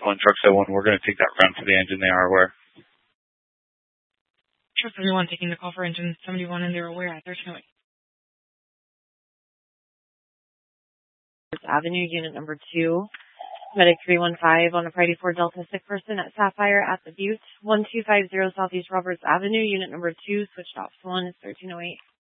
calling truck 71. We're going to take that round for the engine. They are aware. Truck 71 taking the call for engine 71 and they're aware at 1308. Avenue, unit number 2. Medic 315 on a Friday 4 Delta, sick person at Sapphire at the Butte. 1250 Southeast Roberts Avenue, unit number 2, switched off. 1 is 1308.